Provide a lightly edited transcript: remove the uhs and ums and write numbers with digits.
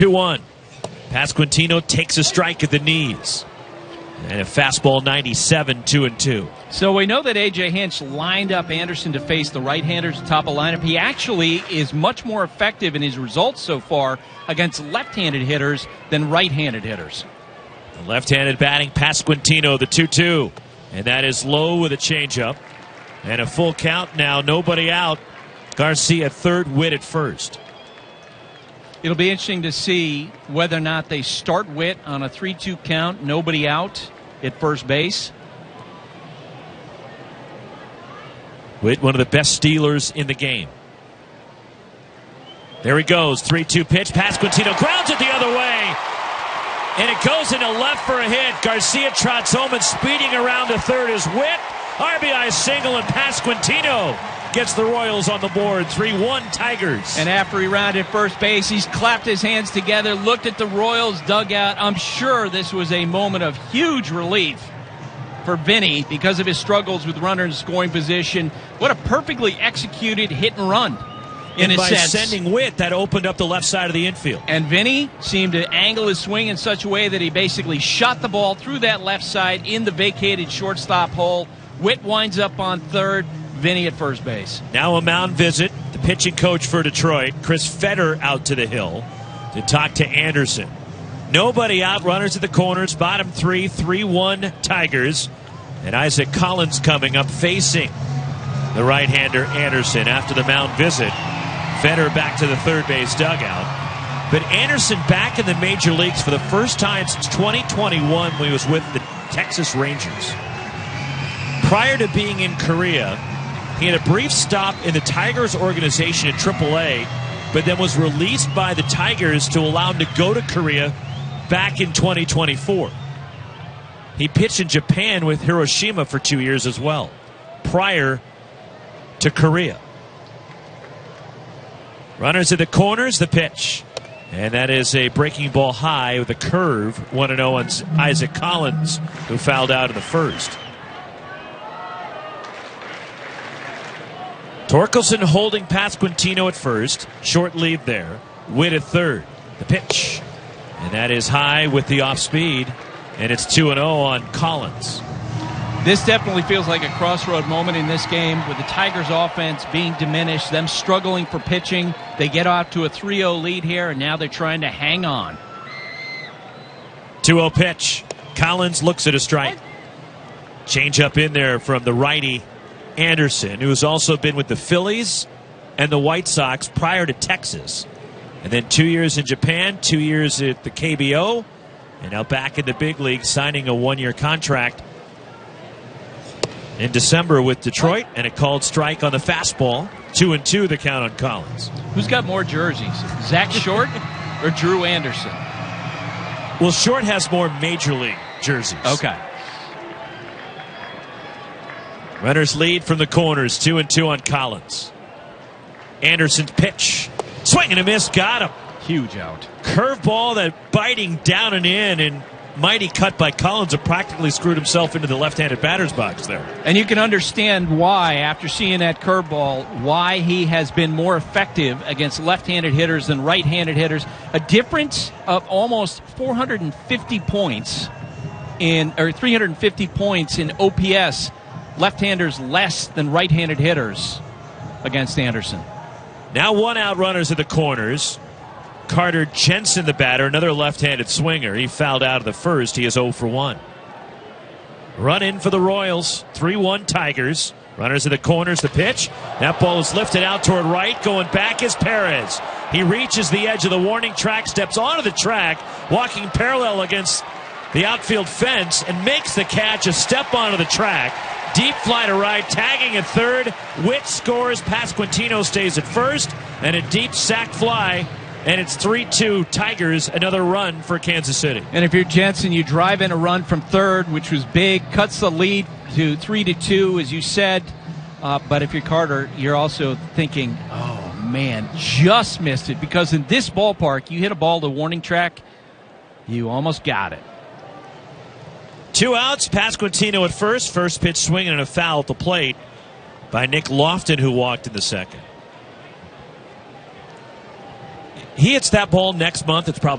2-1. Pasquantino takes a strike at the knees. And a fastball 97, 2-2. So we know that A.J. Hinch lined up Anderson to face the right-handers at the top of lineup. He actually is much more effective in his results so far against left-handed hitters than right-handed hitters. The left-handed batting Pasquantino, the 2-2. And that is low with a changeup. And a full count now, nobody out. Garcia third, Witt at first. It'll be interesting to see whether or not they start Witt on a 3-2 count, nobody out at first base. Witt, one of the best stealers in the game. There he goes, 3-2 pitch. Pasquantino grounds it the other way. And it goes into left for a hit. Garcia trots home, and speeding around to third is Witt. RBI single, and Pasquantino gets the Royals on the board. 3-1 Tigers. And after he rounded first base, he's clapped his hands together, looked at the Royals dugout. I'm sure this was a moment of huge relief for Vinny because of his struggles with runners in scoring position. What a perfectly executed hit and run. And by sending Witt, that opened up the left side of the infield. And Vinny seemed to angle his swing in such a way that he basically shot the ball through that left side in the vacated shortstop hole. Witt winds up on third. Vinny at first base. Now a mound visit. The pitching coach for Detroit, Chris Fetter, out to the hill to talk to Anderson. Nobody out. Runners at the corners. Bottom three. 3-1 Tigers. And Isaac Collins coming up facing the right-hander Anderson after the mound visit. Fetter back to the third base dugout. But Anderson back in the major leagues for the first time since 2021 when he was with the Texas Rangers. Prior to being in Korea, he had a brief stop in the Tigers organization at AAA, but then was released by the Tigers to allow him to go to Korea back in 2024. He pitched in Japan with Hiroshima for 2 years as well, prior to Korea. Runners at the corners, the pitch. And that is a breaking ball high with a curve. 1-0 on Isaac Collins, who fouled out in the first. Torkelson holding Pasquantino at first. Short lead there. Witt at third. The pitch. And that is high with the off speed. And it's 2-0 on Collins. This definitely feels like a crossroad moment in this game with the Tigers' offense being diminished, them struggling for pitching. They get off to a 3-0 lead here, and now they're trying to hang on. 2-0 pitch. Collins looks at a strike. Change up in there from the righty Anderson, who has also been with the Phillies and the White Sox prior to Texas. And then 2 years in Japan, 2 years at the KBO, and now back in the big league, signing a one-year contract in December with Detroit, and a called strike on the fastball. 2-2 the count on Collins. Who's got more jerseys, Zach Short or Drew Anderson? Well, Short has more major league jerseys. Okay. Runners lead from the corners, 2-2 on Collins. Anderson's pitch. Swing and a miss, got him. Huge out. Curveball that biting down and in, and mighty cut by Collins, who practically screwed himself into the left-handed batter's box there. And you can understand why, after seeing that curveball, why he has been more effective against left-handed hitters than right-handed hitters. A difference of almost 450 points or 350 points in OPS. Left-handers less than right-handed hitters against Anderson. Now one out, runners at the corners. Carter Jensen, the batter, another left-handed swinger. He fouled out of the first. He is 0 for 1. Run in for the Royals. 3-1 Tigers. Runners at the corners, the pitch. That ball is lifted out toward right. Going back is Perez. He reaches the edge of the warning track, steps onto the track, walking parallel against the outfield fence, and makes the catch, a step onto the track. Deep fly to right, tagging at third. Witt scores. Pasquantino stays at first. And a deep sac fly. And it's 3-2 Tigers, another run for Kansas City. And if you're Jensen, you drive in a run from third, which was big, cuts the lead to 3-2, as you said. But if you're Carter, you're also thinking, oh, man, just missed it. Because in this ballpark, you hit a ball to warning track, you almost got it. 2 outs, Pasquantino at first. First pitch swinging and a foul at the plate by Nick Lofton, who walked in the second. he hits that ball next month, it's probably